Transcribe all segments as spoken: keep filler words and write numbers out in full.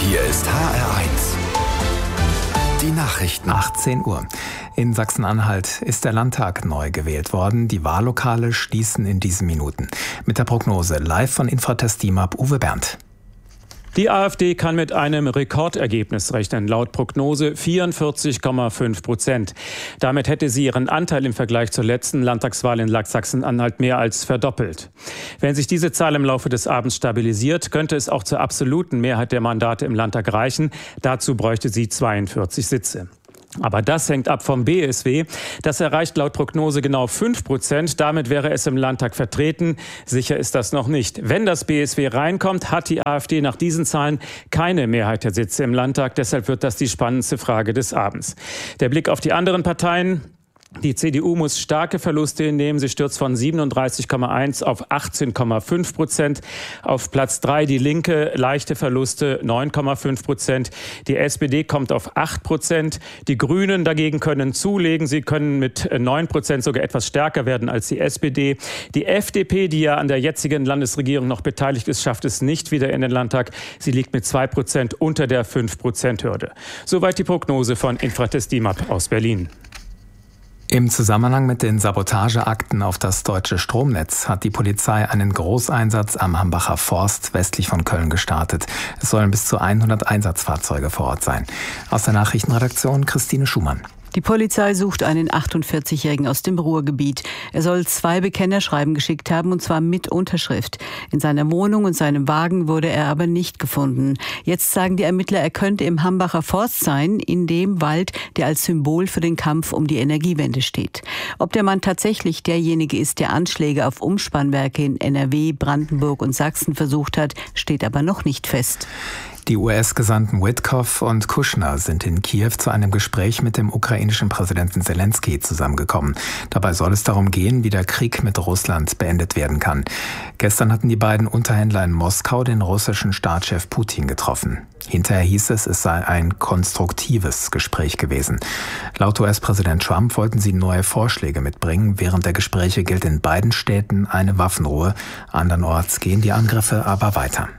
Hier ist H R eins. Die Nachrichten. achtzehn Uhr. In Sachsen-Anhalt ist der Landtag neu gewählt worden. Die Wahllokale schließen in diesen Minuten. Mit der Prognose live von Infratest DIMAP Uwe Berndt. Die AfD kann mit einem Rekordergebnis rechnen, laut Prognose vierundvierzig Komma fünf Prozent. Damit hätte sie ihren Anteil im Vergleich zur letzten Landtagswahl in Sachsen-Anhalt mehr als verdoppelt. Wenn sich diese Zahl im Laufe des Abends stabilisiert, könnte es auch zur absoluten Mehrheit der Mandate im Landtag reichen. Dazu bräuchte sie zweiundvierzig Sitze. Aber das hängt ab vom B S W. Das erreicht laut Prognose genau fünf Prozent. Damit wäre es im Landtag vertreten. Sicher ist das noch nicht. Wenn das B S W reinkommt, hat die AfD nach diesen Zahlen keine Mehrheit der Sitze im Landtag. Deshalb wird das die spannendste Frage des Abends. Der Blick auf die anderen Parteien. Die C D U muss starke Verluste hinnehmen. Sie stürzt von siebenunddreißig Komma eins auf achtzehn Komma fünf Prozent. Auf Platz drei die Linke, leichte Verluste, neun Komma fünf Prozent. Die S P D kommt auf acht Prozent. Die Grünen dagegen können zulegen. Sie können mit neun Prozent sogar etwas stärker werden als die S P D. Die F D P, die ja an der jetzigen Landesregierung noch beteiligt ist, schafft es nicht wieder in den Landtag. Sie liegt mit zwei Prozent unter der fünf Prozent Hürde. Soweit die Prognose von Infratest DIMAP aus Berlin. Im Zusammenhang mit den Sabotageakten auf das deutsche Stromnetz hat die Polizei einen Großeinsatz am Hambacher Forst westlich von Köln gestartet. Es sollen bis zu hundert Einsatzfahrzeuge vor Ort sein. Aus der Nachrichtenredaktion Christine Schumann. Die Polizei sucht einen achtundvierzigjährigen aus dem Ruhrgebiet. Er soll zwei Bekennerschreiben geschickt haben, und zwar mit Unterschrift. In seiner Wohnung und seinem Wagen wurde er aber nicht gefunden. Jetzt sagen die Ermittler, er könnte im Hambacher Forst sein, in dem Wald, der als Symbol für den Kampf um die Energiewende steht. Ob der Mann tatsächlich derjenige ist, der Anschläge auf Umspannwerke in N R W, Brandenburg und Sachsen versucht hat, steht aber noch nicht fest. Die U S-Gesandten Witkoff und Kushner sind in Kiew zu einem Gespräch mit dem ukrainischen Präsidenten Zelensky zusammengekommen. Dabei soll es darum gehen, wie der Krieg mit Russland beendet werden kann. Gestern hatten die beiden Unterhändler in Moskau den russischen Staatschef Putin getroffen. Hinterher hieß es, es sei ein konstruktives Gespräch gewesen. Laut U S-Präsident Trump wollten sie neue Vorschläge mitbringen. Während der Gespräche gilt in beiden Städten eine Waffenruhe. Andernorts gehen die Angriffe aber weiter.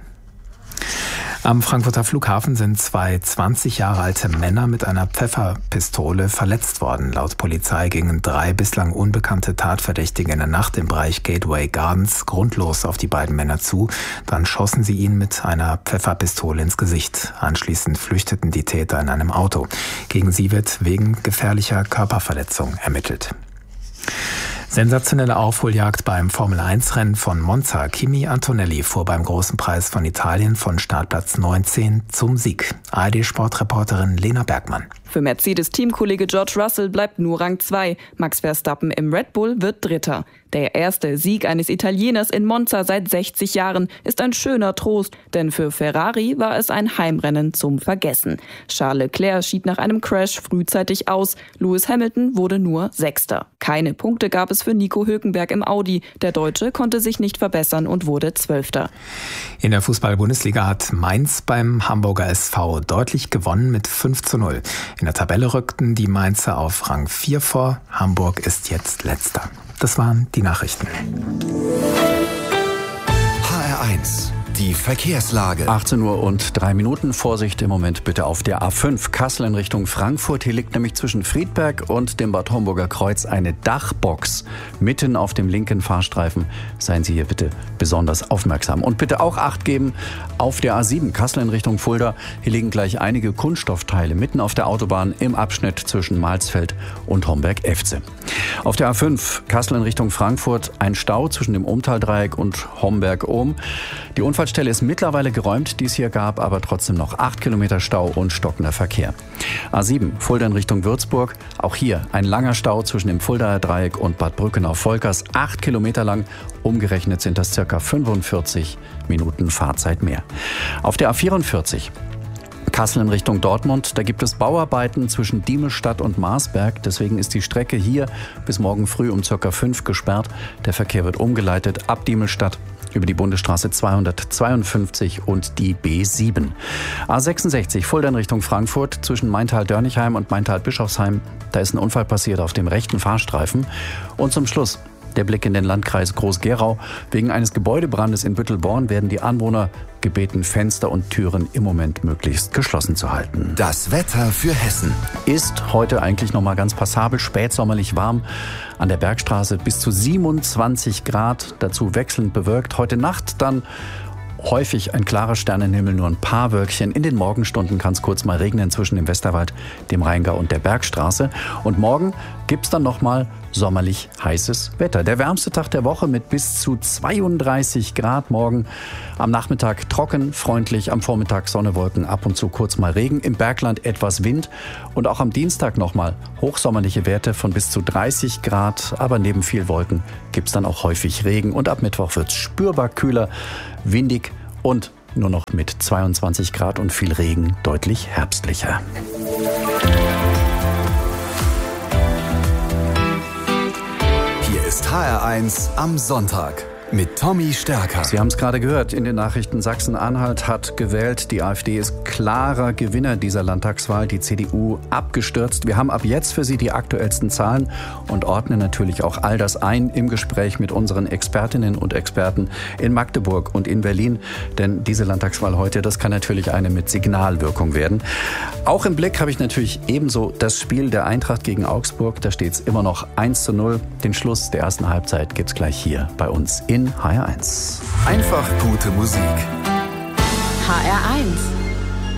Am Frankfurter Flughafen sind zwei zwanzig Jahre alte Männer mit einer Pfefferpistole verletzt worden. Laut Polizei gingen drei bislang unbekannte Tatverdächtige in der Nacht im Bereich Gateway Gardens grundlos auf die beiden Männer zu. Dann schossen sie ihnen mit einer Pfefferpistole ins Gesicht. Anschließend flüchteten die Täter in einem Auto. Gegen sie wird wegen gefährlicher Körperverletzung ermittelt. Sensationelle Aufholjagd beim Formel eins Rennen von Monza. Kimi Antonelli fuhr beim Großen Preis von Italien von Startplatz neunzehn zum Sieg. A R D-Sportreporterin Lena Bergmann. Für Mercedes-Teamkollege George Russell bleibt nur Rang zwei. Max Verstappen im Red Bull wird Dritter. Der erste Sieg eines Italieners in Monza seit sechzig Jahren ist ein schöner Trost, denn für Ferrari war es ein Heimrennen zum Vergessen. Charles Leclerc schied nach einem Crash frühzeitig aus. Lewis Hamilton wurde nur Sechster. Keine Punkte gab es für Nico Hülkenberg im Audi. Der Deutsche konnte sich nicht verbessern und wurde Zwölfter. In der Fußball-Bundesliga hat Mainz beim Hamburger S V deutlich gewonnen mit fünf zu null. In der Tabelle rückten die Mainzer auf Rang vier vor. Hamburg ist jetzt Letzter. Das waren die Nachrichten. H R eins. Die Verkehrslage. achtzehn Uhr und drei Minuten. Vorsicht im Moment bitte auf der A fünf Kassel in Richtung Frankfurt. Hier liegt nämlich zwischen Friedberg und dem Bad Homburger Kreuz eine Dachbox mitten auf dem linken Fahrstreifen. Seien Sie hier bitte besonders aufmerksam. Und bitte auch Acht geben auf der A sieben Kassel in Richtung Fulda. Hier liegen gleich einige Kunststoffteile mitten auf der Autobahn im Abschnitt zwischen Malsfeld und Homberg-Efze. Auf der A fünf Kassel in Richtung Frankfurt ein Stau zwischen dem Umtaldreieck und Homberg-Ohm. Die Unfallstelle ist mittlerweile geräumt, die es hier gab, aber trotzdem noch acht Kilometer Stau und stockender Verkehr. A sieben, Fulda in Richtung Würzburg. Auch hier ein langer Stau zwischen dem Fuldaer Dreieck und Bad Brückenau-Volkers. Acht Kilometer lang, umgerechnet sind das circa fünfundvierzig Minuten Fahrzeit mehr. Auf der A vierundvierzig. Kassel in Richtung Dortmund, da gibt es Bauarbeiten zwischen Diemelstadt und Marsberg. Deswegen ist die Strecke hier bis morgen früh um circa fünf gesperrt. Der Verkehr wird umgeleitet ab Diemelstadt über die Bundesstraße zweihundertzweiundfünfzig und die B sieben. A sechsundsechzig, Fulda in Richtung Frankfurt, zwischen Maintal-Dörnichheim und Maintal-Bischofsheim. Da ist ein Unfall passiert auf dem rechten Fahrstreifen. Und zum Schluss der Blick in den Landkreis Groß-Gerau. Wegen eines Gebäudebrandes in Büttelborn werden die Anwohner gebeten, Fenster und Türen im Moment möglichst geschlossen zu halten. Das Wetter für Hessen. Ist heute eigentlich noch mal ganz passabel, spätsommerlich warm. An der Bergstraße bis zu siebenundzwanzig Grad, dazu wechselnd bewölkt. Heute Nacht dann häufig ein klarer Sternenhimmel, nur ein paar Wölkchen. In den Morgenstunden kann es kurz mal regnen zwischen dem Westerwald, dem Rheingau und der Bergstraße. Und morgen gibt es dann nochmal sommerlich heißes Wetter. Der wärmste Tag der Woche mit bis zu zweiunddreißig Grad morgen. Am Nachmittag trocken, freundlich, am Vormittag Sonne, Wolken, ab und zu kurz mal Regen. Im Bergland etwas Wind. Und auch am Dienstag nochmal hochsommerliche Werte von bis zu dreißig Grad. Aber neben viel Wolken gibt es dann auch häufig Regen. Und ab Mittwoch wird es spürbar kühler, windig und nur noch mit zweiundzwanzig Grad und viel Regen deutlich herbstlicher. Hier ist H R eins am Sonntag mit Tommy Stärker. Sie haben es gerade gehört in den Nachrichten. Sachsen-Anhalt hat gewählt. Die AfD ist klarer Gewinner dieser Landtagswahl. Die C D U abgestürzt. Wir haben ab jetzt für Sie die aktuellsten Zahlen und ordnen natürlich auch all das ein im Gespräch mit unseren Expertinnen und Experten in Magdeburg und in Berlin. Denn diese Landtagswahl heute, das kann natürlich eine mit Signalwirkung werden. Auch im Blick habe ich natürlich ebenso das Spiel der Eintracht gegen Augsburg. Da steht es immer noch eins zu null. Den Schluss der ersten Halbzeit gibt es gleich hier bei uns in H R eins. Einfach gute Musik. H R eins.